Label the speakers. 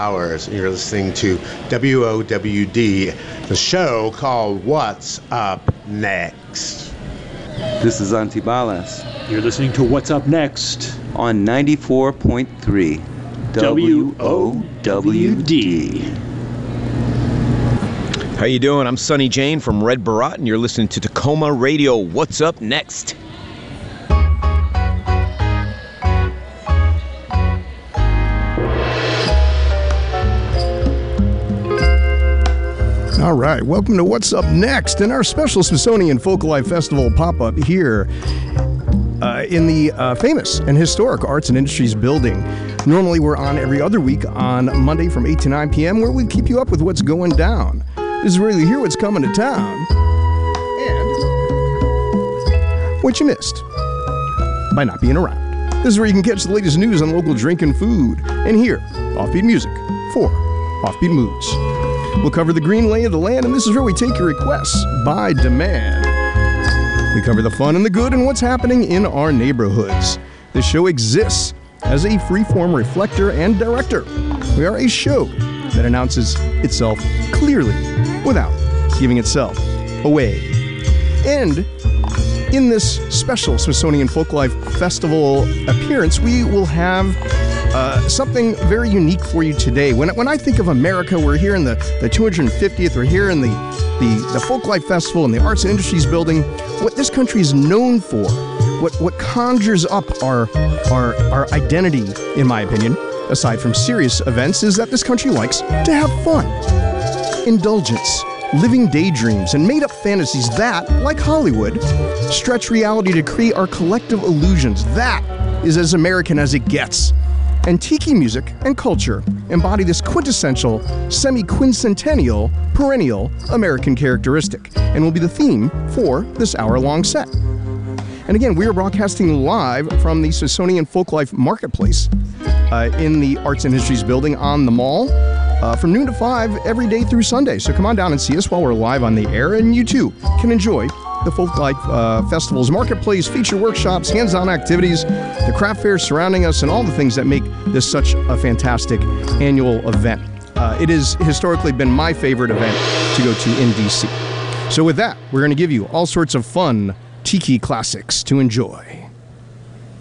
Speaker 1: hours. You're listening to WOWD, the show called What's Up Next.
Speaker 2: This is Antibalas.
Speaker 3: You're listening to What's Up Next
Speaker 2: on 94.3 WOWD.
Speaker 4: How you doing? I'm Sonny Jane from Red Barat, and you're listening to Tacoma Radio. What's Up Next?
Speaker 5: All right, welcome to What's Up Next in our special Smithsonian Folklife Festival pop-up here in the famous and historic Arts and Industries building. Normally we're on every other week on Monday from 8 to 9 p.m. where we keep you up with what's going down. This is where you hear what's coming to town and what you missed by not being around. This is where you can catch the latest news on local drink and food and hear offbeat music for offbeat moods. We'll cover the green lay of the land, and this is where we take your requests by demand. We cover the fun and the good and what's happening in our neighborhoods. This show exists as a free-form reflector and director. We are a show that announces itself clearly without giving itself away. And in this special Smithsonian Folklife Festival appearance, we will have something very unique for you today. When I think of America, we're here in the 250th, we're here in the Folklife Festival in the Arts and Industries building. What this country is known for, what conjures up our identity, in my opinion, aside from serious events, is that this country likes to have fun, indulgence, living daydreams, and made-up fantasies that, like Hollywood, stretch reality to create our collective illusions. That is as American as it gets. And tiki music and culture embody this quintessential, semi-quincentennial, perennial American characteristic, and will be the theme for this hour-long set. And again, we are broadcasting live from the Smithsonian Folklife Marketplace in the Arts and Industries building on the Mall from noon to 5 every day through Sunday. So come on down and see us while we're live on the air, and you too can enjoy the Folklife Festival's marketplace, feature workshops, hands-on activities, the craft fairs surrounding us, and all the things that make this such a fantastic annual event. It has historically been my favorite event to go to in DC. So with that, we're going to give you all sorts of fun tiki classics to enjoy.